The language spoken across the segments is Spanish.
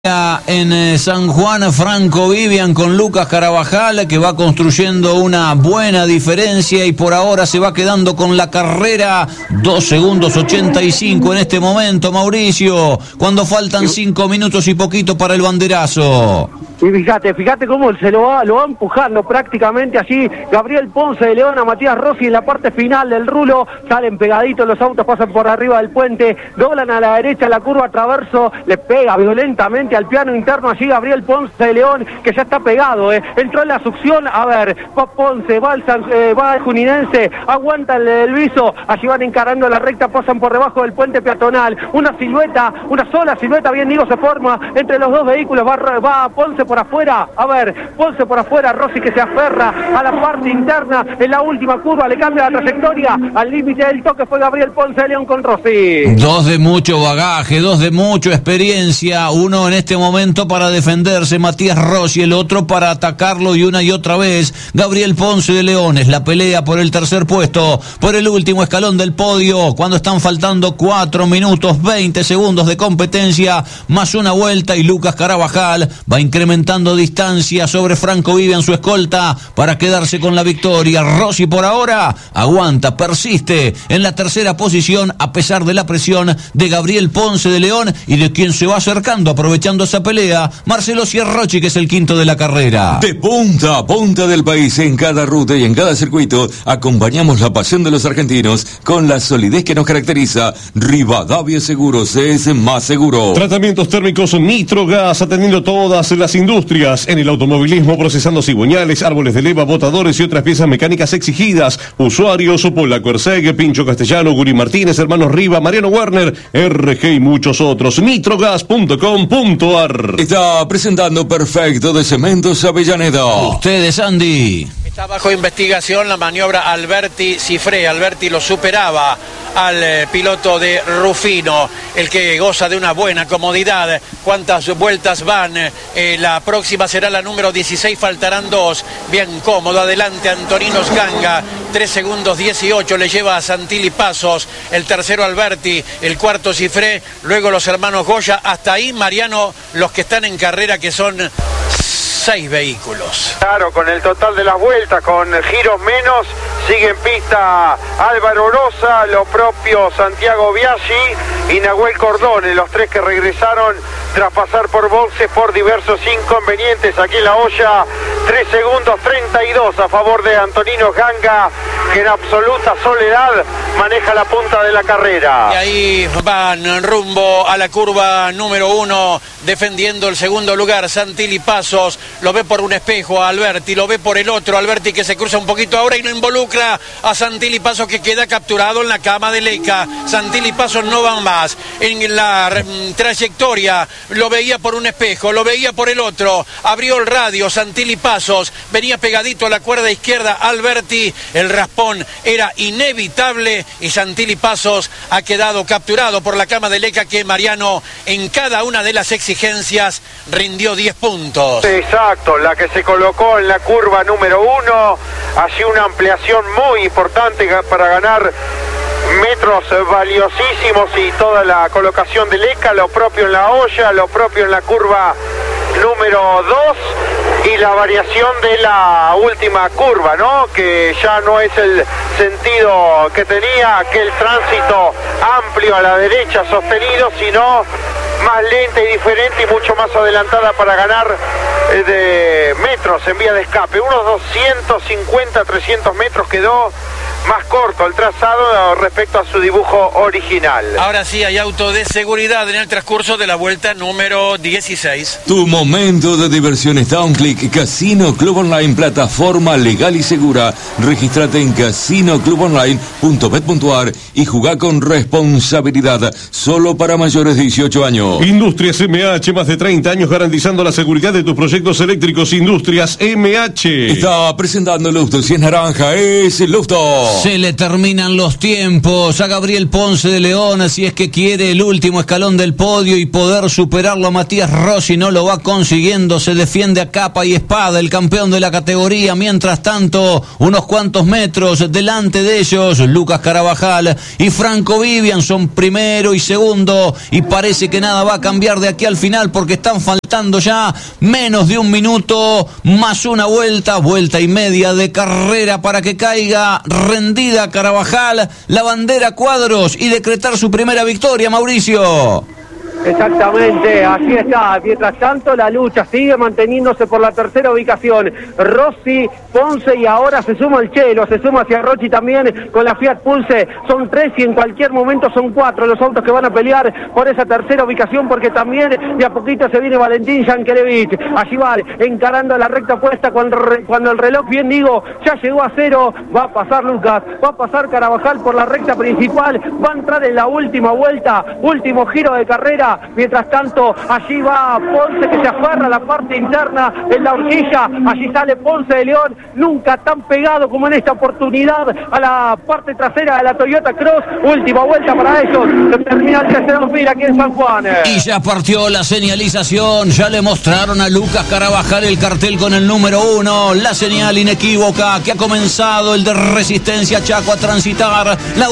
En San Juan, Franco Vivian con Lucas Carabajal, que va construyendo una buena diferencia y por ahora se va quedando con la carrera. 2 segundos 85 en este momento, Mauricio, cuando faltan 5 minutos y poquito para el banderazo. Y fíjate cómo se lo va empujando prácticamente allí Gabriel Ponce de León a Matías Rossi en la parte final del rulo. Salen pegaditos, los autos pasan por arriba del puente, doblan a la derecha la curva traverso, le pega violentamente al piano interno allí Gabriel Ponce de León, que ya está pegado, entró en la succión. A ver, va Ponce, va el Juninense, aguanta el viso, allí van encarando la recta, pasan por debajo del puente peatonal, una sola silueta, bien digo, se forma entre los dos vehículos. Va Ponce por afuera, a ver, Ponce por afuera, Rossi que se aferra a la parte interna en la última curva, le cambia la trayectoria, al límite del toque fue Gabriel Ponce de León con Rossi. 2 de mucho bagaje, 2 de mucha experiencia, uno en este momento para defenderse, Matías Rossi, el otro para atacarlo y una y otra vez, Gabriel Ponce de León. Es la pelea por el tercer puesto, por el último escalón del podio, cuando están faltando 4 minutos 20 segundos de competencia, más una vuelta, y Lucas Carabajal va incrementando distancia sobre Franco Vivian, su escolta, para quedarse con la victoria. Rossi por ahora aguanta, persiste en la tercera posición a pesar de la presión de Gabriel Ponce de León y de quien se va acercando aprovechando esa pelea, Marcelo Sierrochi, que es el quinto de la carrera. De punta a punta del país, en cada ruta y en cada circuito, acompañamos la pasión de los argentinos con la solidez que nos caracteriza. Rivadavia Seguros es más seguro. Tratamientos térmicos Nitrogas, atendiendo todas las industrias. En el automovilismo, procesando cigüeñales, árboles de leva, botadores y otras piezas mecánicas exigidas. Usuarios Polaco Erceg, Pincho Castellano, Guri Martínez, Hermanos Riva, Mariano Werner, RG y muchos otros. Nitrogas.com.ar. Está presentando Perfecto de Cementos Avellaneda. Ustedes, Andy. Está bajo investigación la maniobra Alberti Cifré. Alberti lo superaba al piloto de Rufino, el que goza de una buena comodidad. ¿Cuántas vueltas van? La próxima será la número 16, faltarán 2. Bien cómodo, adelante Antonino Ganga, 3 segundos 18 le lleva a Santilli Pasos, el tercero Alberti, el cuarto Cifré, luego los hermanos Goya. Hasta ahí, Mariano, los que están en carrera, que son 6 vehículos. Claro, con el total de las vueltas, con giros menos, sigue en pista Álvaro Rosa, lo propio Santiago Biaggi y Nahuel Cordone, los 3 que regresaron tras pasar por boxes por diversos inconvenientes. Aquí en La Hoya, 3 segundos 32 a favor de Antonino Ganga, que en absoluta soledad maneja la punta de la carrera. Y ahí van rumbo a la curva número 1, defendiendo el segundo lugar Santilli Pasos. Lo ve por un espejo a Alberti, lo ve por el otro, Alberti que se cruza un poquito ahora y no involucra a Santilli Pasos, que queda capturado en la cama de Leca. Santilli Pasos no van más en la trayectoria, lo veía por un espejo, lo veía por el otro, abrió el radio Santilli Pasos, venía pegadito a la cuerda izquierda Alberti, el raspón era inevitable y Santilli Pasos ha quedado capturado por la cama de Leca, que Mariano en cada una de las exigencias rindió 10 puntos. Exacto, la que se colocó en la curva número 1, allí una ampliación muy importante para ganar metros valiosísimos, y toda la colocación de Leca, lo propio en La Hoya, lo propio en la curva número 2 y la variación de la última curva, ¿no? Que ya no es el sentido que tenía aquel tránsito amplio a la derecha sostenido, sino más lenta y diferente y mucho más adelantada para ganar de metros en vía de escape. Unos 250, 300 metros quedó más corto el trazado respecto a su dibujo original. Ahora sí hay auto de seguridad en el transcurso de la vuelta número 16. Tu momento de diversión está a un clic. Casino Club Online, plataforma legal y segura. Regístrate en casinoclubonline.bet.ar y jugá con responsabilidad, solo para mayores de 18 años. Industrias MH, más de 30 años garantizando la seguridad de tus proyectos eléctricos. Industrias MH. Está presentando Luftos, si es naranja, es Luftos. Se le terminan los tiempos a Gabriel Ponce de León, si es que quiere el último escalón del podio y poder superarlo a Matías Rossi. No lo va consiguiendo, se defiende a capa y espada el campeón de la categoría. Mientras tanto, unos cuantos metros delante de ellos, Lucas Carabajal y Franco Vivian son primero y segundo, y parece que nada va a cambiar de aquí al final porque están faltando ya menos de un minuto más una vuelta y media de carrera para que caiga rendida Carabajal la bandera a cuadros y decretar su primera victoria, Mauricio. Exactamente, así está. Mientras tanto, la lucha sigue manteniéndose por la tercera ubicación. Rossi, Ponce y ahora se suma el Chelo, se suma hacia Rossi también con la Fiat Pulse. Son 3 y en cualquier momento son 4 los autos que van a pelear por esa tercera ubicación, porque también de a poquito se viene Valentín Yankelevich. Allí va encarando la recta opuesta cuando el reloj, bien digo, ya llegó a 0. Va a pasar Lucas, va a pasar Carabajal por la recta principal, va a entrar en la última vuelta, último giro de carrera. Mientras tanto, allí va Ponce, que se aferra a la parte interna en la horquilla. Allí sale Ponce de León, nunca tan pegado como en esta oportunidad a la parte trasera de la Toyota Cross. Última vuelta para ellos, que termina el TC2000 aquí en San Juan. Y ya partió la señalización, ya le mostraron a Lucas Carabajal el cartel con el número 1, la señal inequívoca que ha comenzado el de Resistencia Chaco a transitar la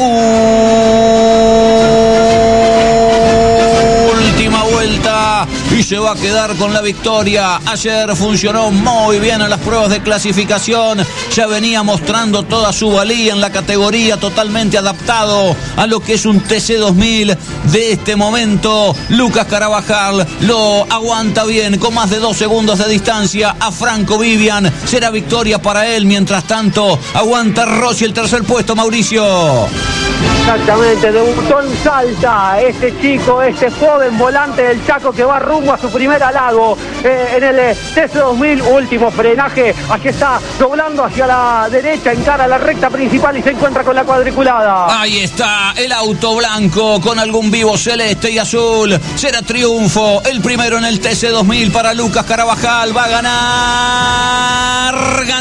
última vuelta y se va a quedar con la victoria. Ayer funcionó muy bien en las pruebas de clasificación, ya venía mostrando toda su valía en la categoría, totalmente adaptado a lo que es un TC2000 de este momento. Lucas Carabajal lo aguanta bien con más de 2 segundos de distancia a Franco Vivian, será victoria para él. Mientras tanto aguanta Rossi el tercer puesto, Mauricio. Exactamente, debutó en Salta este chico, este joven volante del Chaco que va rumbo a su primer halago en el TC2000, último frenaje. Aquí está doblando hacia la derecha, encara la recta principal y se encuentra con la cuadriculada. Ahí está el auto blanco con algún vivo celeste y azul. Será triunfo, el primero en el TC2000 para Lucas Carabajal. Va a ganar,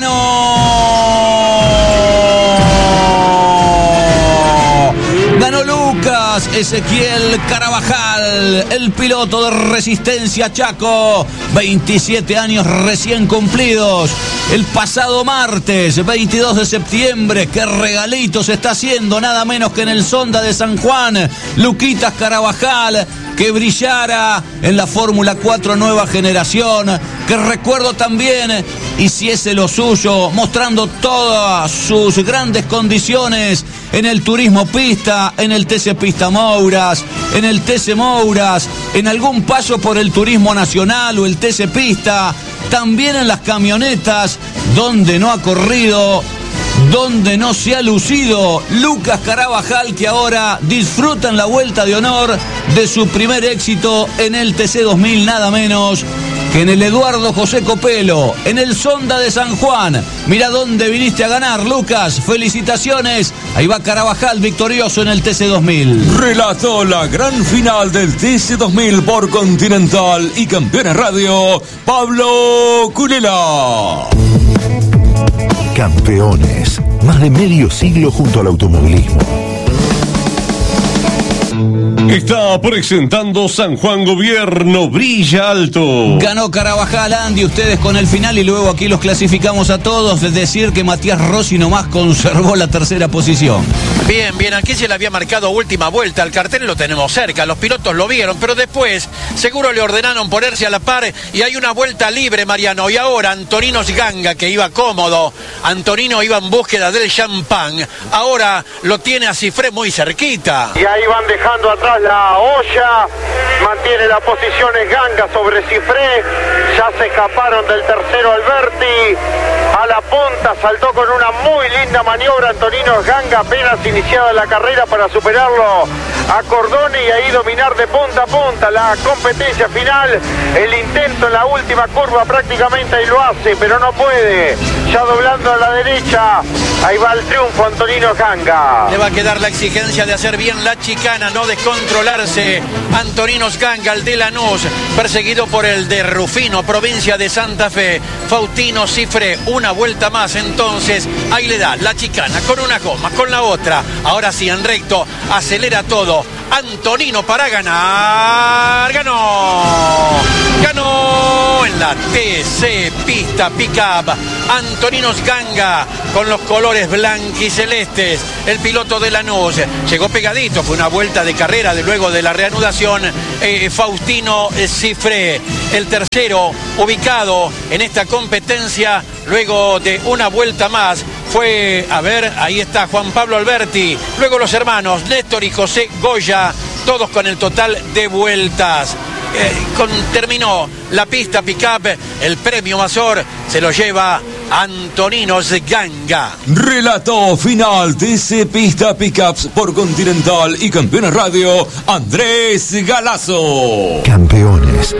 ganó Lucas Ezequiel Carabajal, el piloto de Resistencia Chaco. 27 años recién cumplidos. El pasado martes, 22 de septiembre, qué regalito se está haciendo, nada menos que en el Sonda de San Juan. Luquitas Carabajal, que brillara en la Fórmula 4 nueva generación, que recuerdo también hiciese lo suyo, mostrando todas sus grandes condiciones en el turismo pista, en el TC Pista Mouras, en el TC Mouras, en algún paso por el turismo nacional o el TC Pista, también en las camionetas, donde no ha corrido, donde no se ha lucido Lucas Carabajal, que ahora disfruta en la vuelta de honor de su primer éxito en el TC2000, nada menos que en el Eduardo José Copelo, en el Sonda de San Juan. Mira dónde viniste a ganar, Lucas. Felicitaciones. Ahí va Carabajal victorioso en el TC2000. Relató la gran final del TC2000 por Continental y Campeones Radio, Pablo Culela. Campeones, más de medio siglo junto al automovilismo. Está presentando San Juan Gobierno, brilla alto. Ganó Carabajal, Andy, ustedes con el final y luego aquí los clasificamos a todos. Es decir, que Matías Rossi nomás conservó la tercera posición. Bien, aquí se le había marcado última vuelta. El cartel lo tenemos cerca, los pilotos lo vieron, pero después seguro le ordenaron ponerse a la par y hay una vuelta libre, Mariano. Y ahora Antonino Ganga, que iba cómodo, Antonino iba en búsqueda del champán, ahora lo tiene a Cifré muy cerquita. Y ahí van dejando atrás la olla, mantiene la posición Ganga sobre Cifré, ya se escaparon del tercero Alberti, a la punta saltó con una muy linda maniobra Antonino Ganga, apenas iniciada la carrera para superarlo a Cordone y ahí dominar de punta a punta la competencia final. El intento en la última curva prácticamente ahí lo hace, pero no puede. ya doblando a la derecha. Ahí va el triunfo, Antonino Ganga. Le va a quedar la exigencia de hacer bien la chicana, no descontrolarse. Antonino Ganga, el de Lanús, perseguido por el de Rufino, provincia de Santa Fe. Faustino Cifre, una vuelta más, entonces ahí le da la chicana con una goma, con la otra. Ahora sí, en recto, acelera todo. Antonino para ganar. Ganó. Ganó en la TC Pista Pickup. Antonino Ganga con los colores blanquicelestes. El piloto de Lanús llegó pegadito. Fue una vuelta de carrera luego de la reanudación. Faustino Cifre, el tercero ubicado en esta competencia luego de una vuelta más. Fue, a ver, ahí está Juan Pablo Alberti, luego los hermanos Néstor y José Goya, todos con el total de vueltas. Terminó la pista Pickup, el premio Mazor se lo lleva Antonino Ganga. Relato final TC Pista Pickups por Continental y Campeones Radio, Andrés Galazo. Campeones.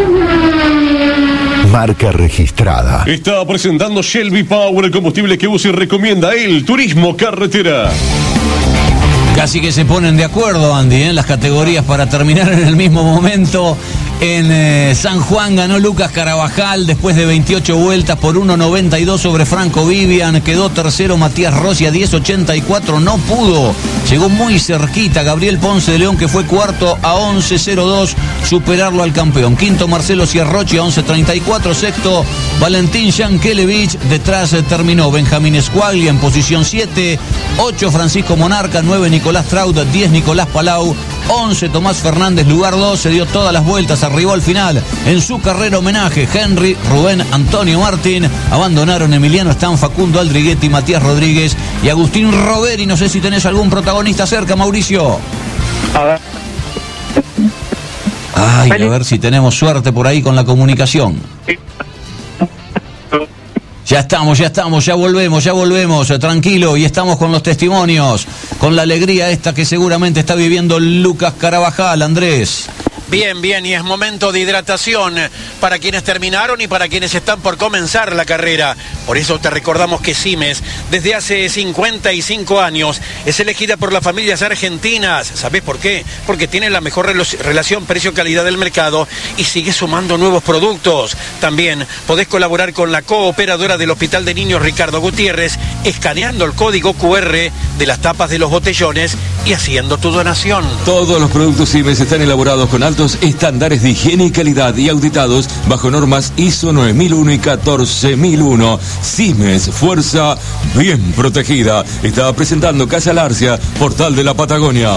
Marca registrada. Está presentando Shelby Power, el combustible que usa y recomienda el turismo carretera. Casi que se ponen de acuerdo, Andy, en las categorías para terminar en el mismo momento. En San Juan ganó Lucas Carabajal después de 28 vueltas por 1.92 sobre Franco Vivian. Quedó tercero Matías Rossi a 10.84. No pudo. Llegó muy cerquita Gabriel Ponce de León, que fue cuarto a 11.02, superarlo al campeón. Quinto Marcelo Ciarrochi a 11.34. Sexto Valentín Yankelevich. Detrás terminó Benjamín Escuaglia en posición 7. 8 Francisco Monarca. 9 Nicolás Traut. 10 Nicolás Palau. 11 Tomás Fernández, lugar 2, se dio todas las vueltas, arribó al final en su carrera homenaje. Henry, Rubén, Antonio Martín, abandonaron Emiliano Stan, Facundo Aldriguetti, Matías Rodríguez y Agustín Roberi. No sé si tenés algún protagonista cerca, Mauricio. A ver. Ay, a ver si tenemos suerte por ahí con la comunicación. Ya estamos, ya volvemos, tranquilo, y estamos con los testimonios, con la alegría esta que seguramente está viviendo Lucas Carabajal, Andrés. Bien, bien, y es momento de hidratación para quienes terminaron y para quienes están por comenzar la carrera. Por eso te recordamos que Simes, desde hace 55 años, es elegida por las familias argentinas. ¿Sabés por qué? Porque tiene la mejor relación precio-calidad del mercado y sigue sumando nuevos productos. También podés colaborar con la cooperadora del Hospital de Niños Ricardo Gutiérrez, escaneando el código QR de las tapas de los botellones y haciendo tu donación. Todos los productos Simes están elaborados con altos estándares de higiene y calidad y auditados bajo normas ISO 9001 y 14001. Simes, fuerza bien protegida. Está presentando Casa Larcia, Portal de la Patagonia.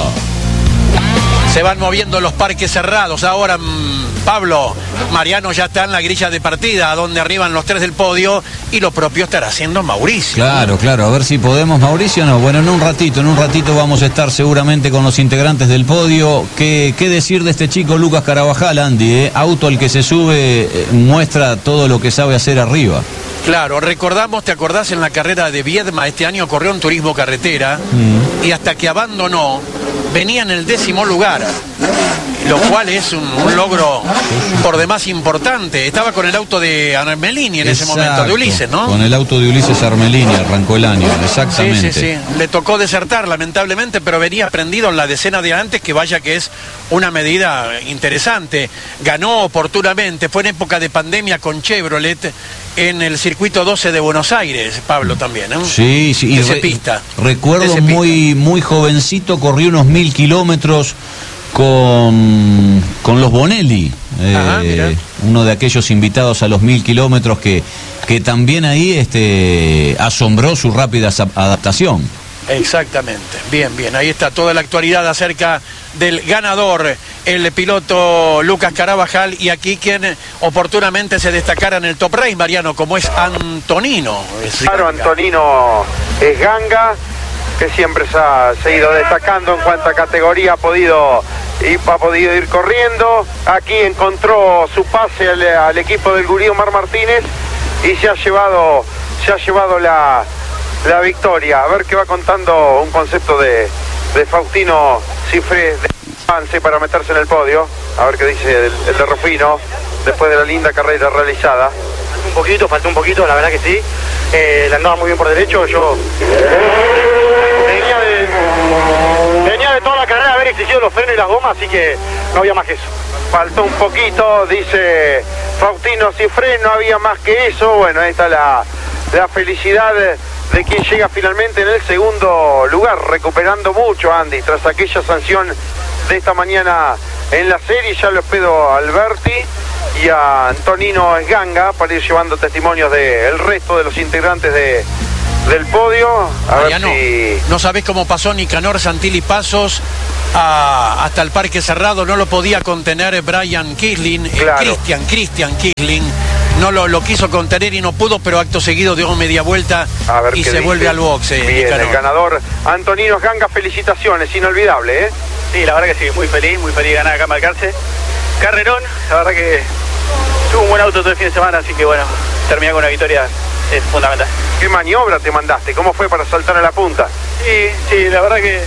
Se van moviendo los parques cerrados. Ahora, Pablo, Mariano ya está en la grilla de partida, donde arriban los tres del podio, y lo propio estará haciendo Mauricio. Claro, a ver si podemos, Mauricio. No, bueno, en un ratito vamos a estar seguramente con los integrantes del podio. ¿Qué decir de este chico Lucas Carabajal, Andy? Auto al que se sube, muestra todo lo que sabe hacer arriba. Claro, recordamos, ¿te acordás en la carrera de Viedma? Este año corrió en turismo carretera y hasta que abandonó venía en el 10º lugar, lo cual es un logro por demás importante. Estaba con el auto de Armelini en ese momento, de Ulises, ¿no? Con el auto de Ulises Armelini arrancó el año, exactamente. Sí. Le tocó desertar, lamentablemente, pero venía prendido en la decena de antes, que vaya que es una medida interesante. Ganó oportunamente, fue en época de pandemia con Chevrolet, en el circuito 12 de Buenos Aires, Pablo, también, ¿no? Sí. Pista. Recuerdo muy jovencito, corrió unos 1000 kilómetros con los Bonelli. Uno de aquellos invitados a los 1000 kilómetros que también ahí asombró su rápida adaptación. Exactamente, bien, ahí está toda la actualidad acerca del ganador, el piloto Lucas Carabajal, y aquí quien oportunamente se destacara en el top race, Mariano, como es Antonino. Claro, Antonino es Ganga, que siempre se ha ido destacando en cuanto a categoría ha podido ir corriendo. Aquí encontró su pase al equipo del Gurí Omar Martínez y se ha llevado la victoria. A ver qué va contando un concepto de Faustino Cifre de avance para meterse en el podio. A ver qué dice el de Rufino después de la linda carrera realizada. Faltó un poquito, la verdad que sí. la andaba muy bien por derecho. Yo venía de toda la carrera haber exigido los frenos y las gomas, así que no había más que eso. Faltó un poquito, dice Faustino Cifré, no había más que eso. Bueno, ahí está la felicidad de quien llega finalmente en el segundo lugar, recuperando mucho, Andy, tras aquella sanción de esta mañana en la serie. Ya lo espero a Alberti y a Antonino Esganga para ir llevando testimonios del resto de los integrantes del podio. A ver si... No sabés cómo pasó Nicanor Santilli Pasos hasta el parque cerrado, no lo podía contener Brian Kisling, claro. Christian Kisling, no lo quiso contener y no pudo, pero acto seguido dio media vuelta y se vuelve al boxe. Bien, el ganador Antonino Esganga, felicitaciones, inolvidable, ¿eh? Sí, la verdad que sí, muy feliz de ganar acá en Balcarce. Carrerón, la verdad que tuvo un buen auto todo el fin de semana, así que bueno, terminar con una victoria es fundamental. ¿Qué maniobra te mandaste? ¿Cómo fue para saltar a la punta? Sí, la verdad que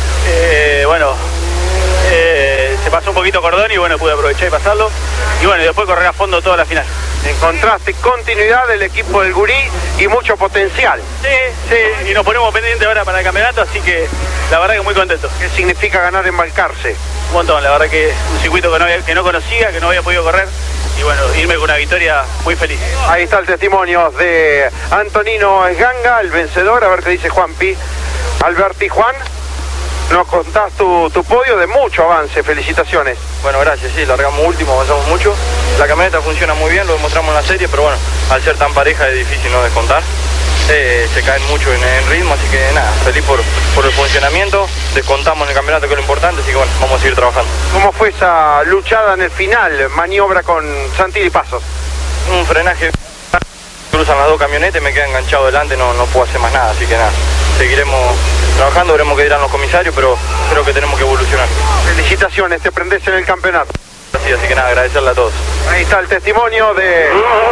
se pasó un poquito cordón y bueno, pude aprovechar y pasarlo. Y bueno, y después correr a fondo toda la final. Encontraste continuidad del equipo del Gurí y mucho potencial. Sí, y nos ponemos pendientes ahora para el campeonato, así que la verdad que muy contento. ¿Qué significa ganar en Balcarce? Un montón, la verdad que un circuito que no conocía, que no había podido correr. Y bueno, irme con una victoria muy feliz. Ahí está el testimonio de Antonino Esganga, el vencedor. A ver qué dice Juanpi. Alberti, Juan, nos contás tu podio de mucho avance. Felicitaciones. Bueno, gracias, sí, largamos último, avanzamos mucho. La camioneta funciona muy bien, lo demostramos en la serie, pero bueno, al ser tan pareja es difícil no descontar. Se caen mucho en ritmo, así que nada, feliz por el funcionamiento. Descontamos en el campeonato, que es lo importante, así que bueno, vamos a seguir trabajando. ¿Cómo fue esa luchada en el final, maniobra con Santilli Pasos? Un frenaje, cruzan las dos camionetas, me queda enganchado delante, no puedo hacer más nada, así que nada, seguiremos trabajando, veremos qué dirán los comisarios, pero creo que tenemos que evolucionar. Felicitaciones, te prendés en el campeonato. Así que nada, agradecerle a todos. Ahí está el testimonio de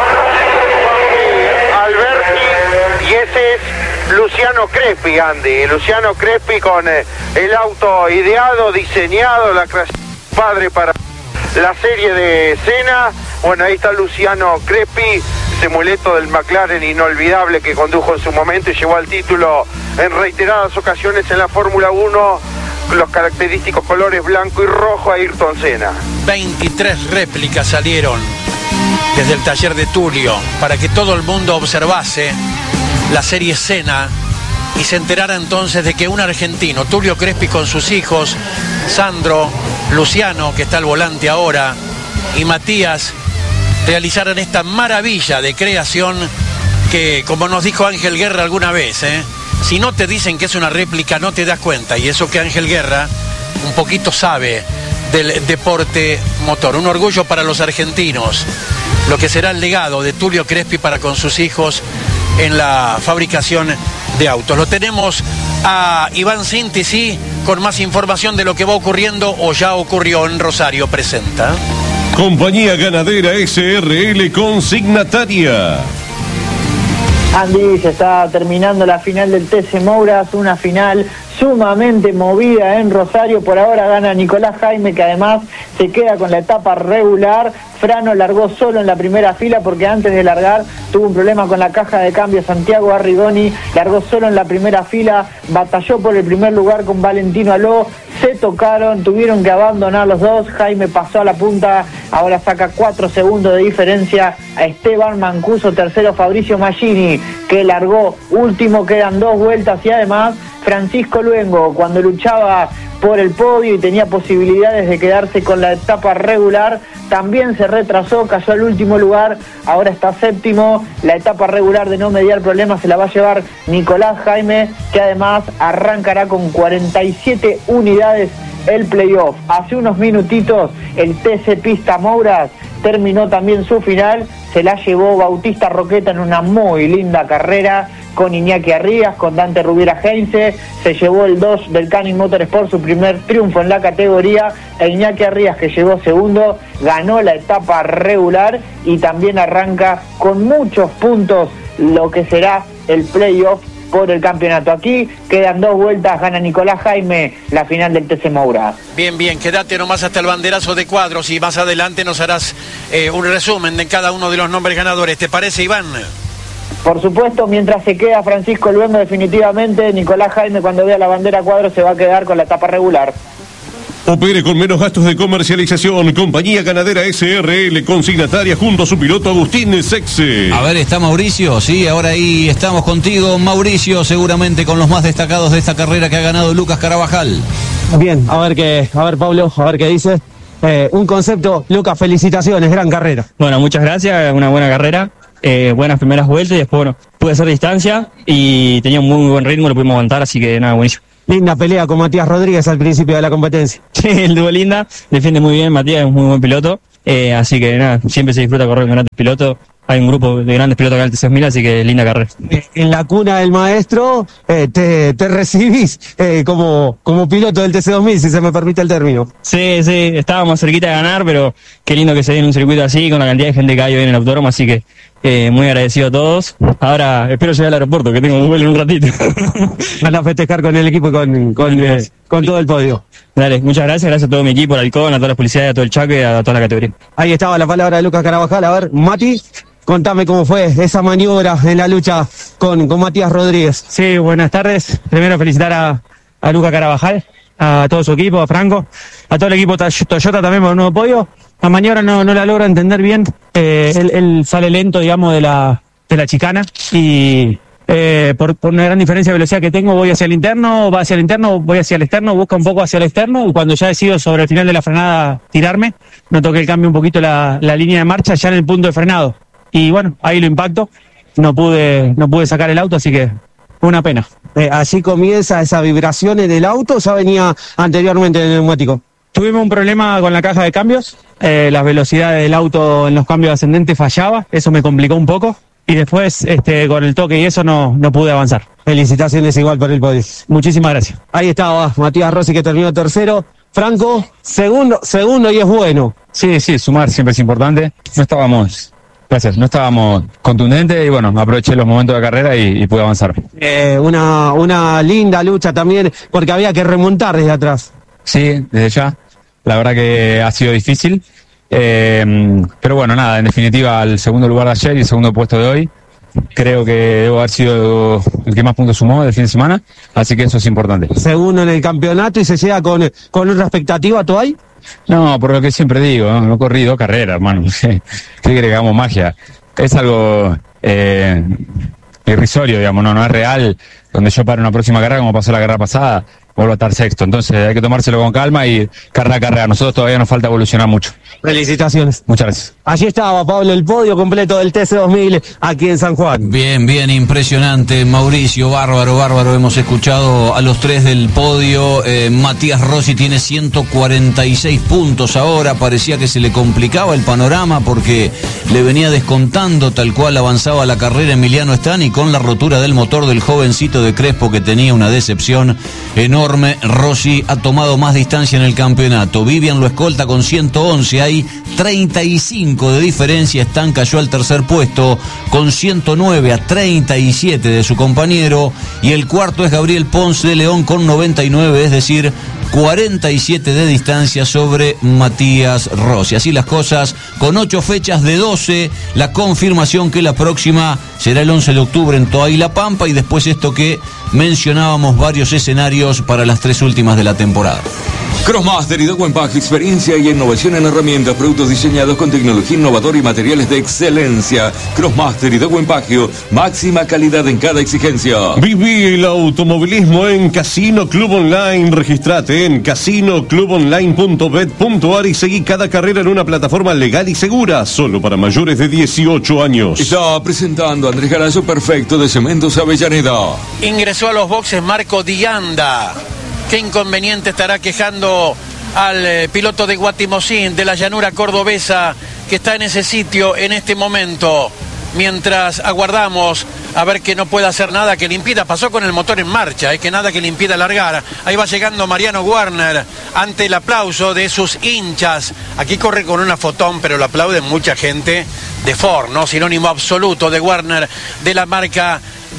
Alberti y ese es Luciano Crespi, Andy. Luciano Crespi con el auto ideado, diseñado, la creación padre para la serie de Senna. Bueno, ahí está Luciano Crespi, ese muleto del McLaren inolvidable que condujo en su momento y llevó al título en reiteradas ocasiones en la Fórmula 1. Los característicos colores blanco y rojo a Ayrton Senna. 23 réplicas salieron desde el taller de Tulio para que todo el mundo observase la serie Senna y se enterara entonces de que un argentino, Tulio Crespi con sus hijos, Sandro, Luciano, que está al volante ahora, y Matías, realizaran esta maravilla de creación que, como nos dijo Ángel Guerra alguna vez, si no te dicen que es una réplica no te das cuenta, y eso que Ángel Guerra un poquito sabe del deporte motor. Un orgullo para los argentinos, lo que será el legado de Tulio Crespi para con sus hijos en la fabricación de autos. Lo tenemos a Iván Síntesi con más información de lo que va ocurriendo o ya ocurrió en Rosario. Presenta Compañía Ganadera SRL consignataria. Andy, se está terminando la final del TC Mouras, una final sumamente movida en Rosario. Por ahora gana Nicolás Jaime, que además se queda con la etapa regular. Frano largó solo en la primera fila porque antes de largar tuvo un problema con la caja de cambio. Santiago Arrigoni largó solo en la primera fila, batalló por el primer lugar con Valentino Aló, se tocaron, tuvieron que abandonar los dos. Jaime pasó a la punta, ahora saca 4 segundos de diferencia a Esteban Mancuso. Tercero Fabricio Maggini, que largó último. Quedan 2 vueltas y además Francisco Luengo, cuando luchaba por el podio y tenía posibilidades de quedarse con la etapa regular, también se retrasó, cayó al último lugar, ahora está séptimo. La etapa regular, de no mediar problemas, se la va a llevar Nicolás Jaime, que además arrancará con 47 unidades el playoff. Hace unos minutitos el TC Pista Mouras terminó también su final, se la llevó Bautista Roqueta en una muy linda carrera con Iñaki Arrias, con Dante Rubiera Heinze. Se llevó el 2 del Canning Motorsport, su primer triunfo en la categoría, e Iñaki Arrias, que llegó segundo, ganó la etapa regular y también arranca con muchos puntos lo que será el playoff por el campeonato. Aquí quedan 2 vueltas, gana Nicolás Jaime la final del TC Mouras. Bien, quédate nomás hasta el banderazo de cuadros y más adelante nos harás un resumen de cada uno de los nombres ganadores. ¿Te parece, Iván? Por supuesto, mientras se queda Francisco Luengo definitivamente, Nicolás Jaime cuando vea la bandera cuadro se va a quedar con la etapa regular. Opere con menos gastos de comercialización. Compañía Ganadera SRL, consignataria junto a su piloto Agustín Sexe. A ver, ¿está Mauricio? Sí, ahora ahí estamos contigo, Mauricio, seguramente con los más destacados de esta carrera que ha ganado Lucas Carabajal. Bien, a ver Pablo, a ver qué dice. Un concepto, Lucas, felicitaciones, gran carrera. Bueno, muchas gracias, una buena carrera, buenas primeras vueltas y después, bueno, pude hacer distancia y tenía un muy buen ritmo, lo pudimos aguantar, así que nada, buenísimo. Linda pelea con Matías Rodríguez al principio de la competencia. Sí, el dúo linda, defiende muy bien, Matías es un muy buen piloto, así que nada, siempre se disfruta correr con grandes pilotos. Hay un grupo de grandes pilotos acá en el T6000, así que linda carrera. En la cuna del maestro te recibís como piloto del TC2000, si se me permite el término. Sí, estábamos cerquita de ganar, pero qué lindo que se dé en un circuito así, con la cantidad de gente que hay hoy en el autódromo, así que muy agradecido a todos. Ahora espero llegar al aeropuerto, que tengo un vuelo en un ratito. Van a festejar con el equipo y con todo el podio. Dale, muchas gracias a todo mi equipo, al Halcón, a todas las policías, a todo el Chaco y a toda la categoría. Ahí estaba la palabra de Lucas Carabajal. A ver, Mati, contame cómo fue esa maniobra en la lucha con Matías Rodríguez. Sí, buenas tardes. Primero felicitar a Lucas Carabajal, a todo su equipo, a Franco, a todo el equipo Toyota también por un nuevo podio. La maniobra no la logra entender bien. Él sale lento, digamos, de la chicana y por una gran diferencia de velocidad que tengo, voy hacia el interno, va hacia el interno, voy hacia el externo, busca un poco hacia el externo y cuando ya decido sobre el final de la frenada tirarme, noto que él cambia un poquito la línea de marcha ya en el punto de frenado. Y bueno, ahí lo impacto, no pude sacar el auto, así que una pena. ¿Así comienza esa vibración en el auto o ya venía anteriormente en el neumático? Tuvimos un problema con la caja de cambios, las velocidades del auto en los cambios ascendentes fallaba, eso me complicó un poco y después con el toque y eso no pude avanzar. Felicitaciones igual por el podio. Muchísimas gracias. Ahí estaba Matías Rossi que terminó tercero. Franco, segundo y es bueno. Sí, sumar siempre es importante. No estábamos contundentes y bueno, aproveché los momentos de carrera y pude avanzar. Una linda lucha también porque había que remontar desde atrás. Sí, desde ya. La verdad que ha sido difícil. Pero bueno, nada, en definitiva el segundo lugar de ayer y el segundo puesto de hoy. Creo que debo haber sido el que más puntos sumó del fin de semana, así que eso es importante. Segundo en el campeonato y se llega con otra expectativa, ¿tú hay? No, por lo que siempre digo, no he corrido carrera, hermano. ¿Qué quiere que hagamos magia? Es algo irrisorio, digamos, no es real. Donde yo paro una próxima carrera, como pasó la carrera pasada, vuelvo a estar sexto. Entonces hay que tomárselo con calma y carrera a carrera. Nosotros todavía nos falta evolucionar mucho. Felicitaciones. Muchas gracias. Allí estaba, Pablo, el podio completo del TC2000 aquí en San Juan. Bien, impresionante, Mauricio, bárbaro. Hemos escuchado a los tres del podio. Matías Rossi tiene 146 puntos ahora. Parecía que se le complicaba el panorama porque le venía descontando tal cual avanzaba la carrera Emiliano Stani con la rotura del motor del jovencito de Crespo que tenía una decepción enorme. Rossi ha tomado más distancia en el campeonato. Vivian lo escolta con 111. Hay 35 de diferencia. Stan cayó al tercer puesto con 109 a 37 de su compañero. Y el cuarto es Gabriel Ponce de León con 99, es decir, 47 de distancia sobre Matías Rossi. Así las cosas, con 8 fechas de 12, la confirmación que la próxima será el 11 de octubre en Toay La Pampa y después esto que mencionábamos, varios escenarios para las 3 últimas de la temporada. Crossmaster y Dow Pack, experiencia y innovación en herramientas, productos diseñados con tecnología innovadora y materiales de excelencia. Crossmaster y Dow Pack, máxima calidad en cada exigencia. Viví el automovilismo en Casino Club Online. Registrate en casinoclubonline.bet.ar y seguí cada carrera en una plataforma legal y segura, solo para mayores de 18 años. Está presentando a Andrés Garayo Perfecto de Cementos Avellaneda. Ingresó a los boxes Marco Dianda. ¿Qué inconveniente estará quejando al piloto de Guatimosín, de la llanura cordobesa, que está en ese sitio en este momento? Mientras aguardamos a ver que no pueda hacer nada que le impida, pasó con el motor en marcha, que nada que le impida largar. Ahí va llegando Mariano Warner ante el aplauso de sus hinchas. Aquí corre con una fotón, pero lo aplaude mucha gente de Ford, ¿no? Sinónimo absoluto de Warner, de la marca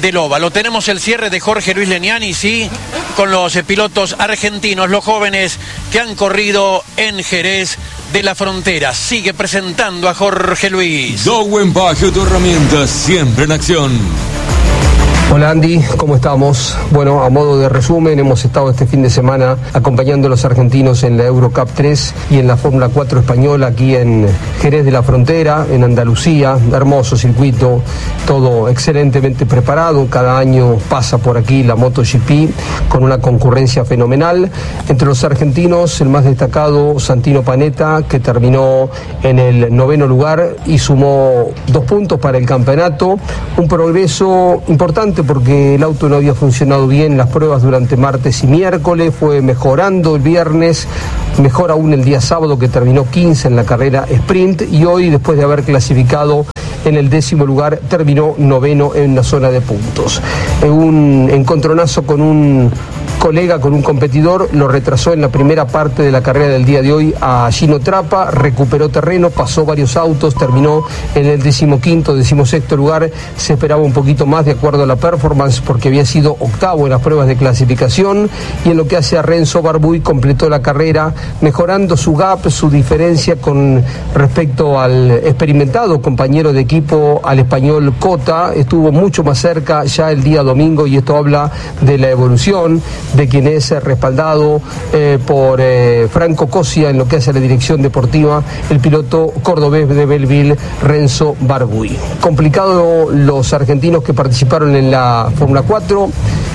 del óvalo. Tenemos el cierre de Jorge Luis Leniani, sí, con los pilotos argentinos, los jóvenes que han corrido en Jerez de la Frontera. Sigue presentando a Jorge Luis. Dowen Baggio, tu herramienta, siempre en acción. Hola Andy, ¿cómo estamos? Bueno, a modo de resumen, hemos estado este fin de semana acompañando a los argentinos en la Eurocup 3 y en la Fórmula 4 española aquí en Jerez de la Frontera, en Andalucía. Hermoso circuito, todo excelentemente preparado. Cada año pasa por aquí la MotoGP con una concurrencia fenomenal. Entre los argentinos, el más destacado, Santino Panetta, que terminó en el 9º lugar y sumó 2 puntos para el campeonato. Un progreso importante porque el auto no había funcionado bien en las pruebas durante martes y miércoles, fue mejorando el viernes, mejor aún el día sábado, que terminó 15 en la carrera sprint, y hoy, después de haber clasificado en el 10º lugar, terminó 9º en la zona de puntos. Un encontronazo con un colega, con un competidor, lo retrasó en la primera parte de la carrera del día de hoy a Gino Trappa, recuperó terreno, pasó varios autos, terminó en el 15º, 16º lugar. Se esperaba un poquito más de acuerdo a la performance porque había sido octavo en las pruebas de clasificación, y en lo que hace a Renzo Barbuy, completó la carrera mejorando su gap, su diferencia con respecto al experimentado compañero de equipo, al español Cota. Estuvo mucho más cerca ya el día domingo, y esto habla de la evolución de quien es respaldado por Franco Cosia en lo que hace a la dirección deportiva, el piloto cordobés de Belleville, Renzo Barbuy. Complicado los argentinos que participaron en la Fórmula 4.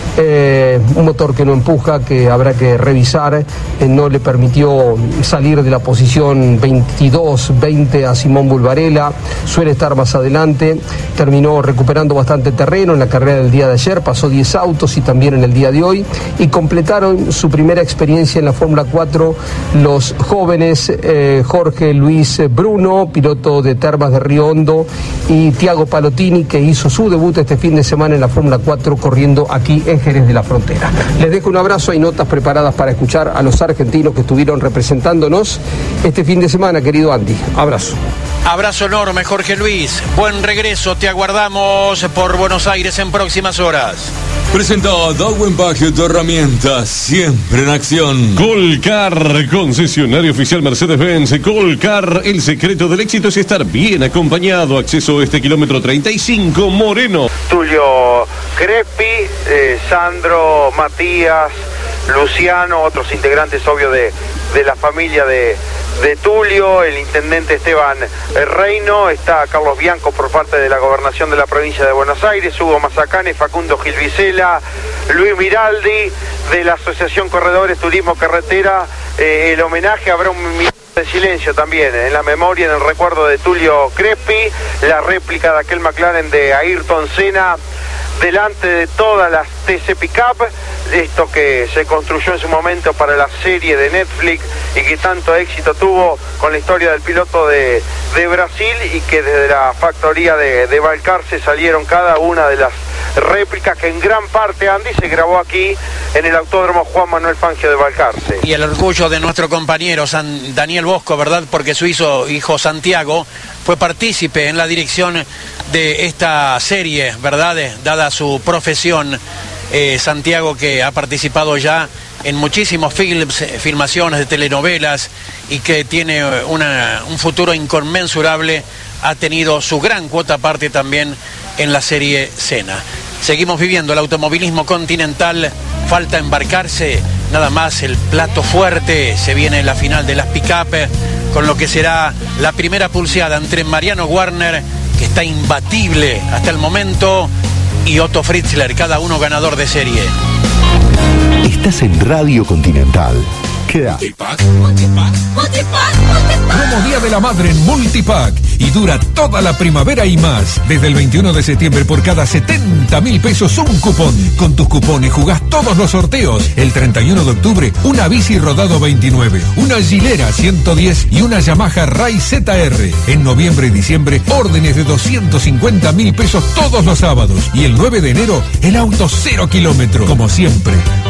Un motor que no empuja, que habrá que revisar, no le permitió salir de la posición 22-20 a Simón Bulbarella, suele estar más adelante, terminó recuperando bastante terreno en la carrera del día de ayer, pasó 10 autos y también en el día de hoy, y completaron su primera experiencia en la Fórmula 4 los jóvenes Jorge Luis Bruno, piloto de Termas de Río Hondo, y Tiago Palotini, que hizo su debut este fin de semana en la Fórmula 4 corriendo aquí en Jerez de la Frontera. Les dejo un abrazo, hay notas preparadas para escuchar a los argentinos que estuvieron representándonos este fin de semana, querido Andy. Abrazo. Abrazo enorme, Jorge Luis. Buen regreso, te aguardamos por Buenos Aires en próximas horas. Presentado Dowen Baggio, tu herramienta, siempre en acción. Colcar, concesionario oficial Mercedes-Benz. Colcar, el secreto del éxito es estar bien acompañado. Acceso a este kilómetro 35, Moreno. Tulio Crespi, Sandro, Matías, Luciano, otros integrantes, obvio, de la familia de Tulio, el intendente Esteban Reino, está Carlos Bianco por parte de la gobernación de la provincia de Buenos Aires, Hugo Mazacane, Facundo Gilvicela, Luis Miraldi, de la Asociación Corredores Turismo Carretera. El homenaje, habrá un minuto de silencio también en la memoria, en el recuerdo de Tulio Crespi, la réplica de aquel McLaren de Ayrton Senna delante de todas las TC Pickup, esto que se construyó en su momento para la serie de Netflix y que tanto éxito tuvo con la historia del piloto de Brasil, y que desde la factoría de Balcarce salieron cada una de las réplicas que en gran parte, Andy, se grabó aquí en el Autódromo Juan Manuel Fangio de Balcarce. Y el orgullo de nuestro compañero Daniel Bosco, ¿verdad? Porque su hijo Santiago fue partícipe en la dirección de esta serie, ¿verdad? Dada su profesión, Santiago, que ha participado ya en muchísimos filmaciones de telenovelas y que tiene un futuro inconmensurable, ha tenido su gran cuota parte también en la serie Senna. Seguimos viviendo el automovilismo continental, falta embarcarse, nada más el plato fuerte, se viene la final de las pick-up, con lo que será la primera pulseada entre Mariano Warner, que está imbatible hasta el momento, y Otto Fritzler, cada uno ganador de serie. Estás en Radio Continental. Queda. Promo Día de la Madre en Multipack y dura toda la primavera y más. Desde el 21 de septiembre, por cada 70.000 pesos un cupón. Con tus cupones jugás todos los sorteos. El 31 de octubre, una bici Rodado 29, una Gilera 110 y una Yamaha Ray ZR. En noviembre y diciembre, órdenes de 250.000 pesos todos los sábados. Y el 9 de enero, el auto 0 kilómetro. Como siempre,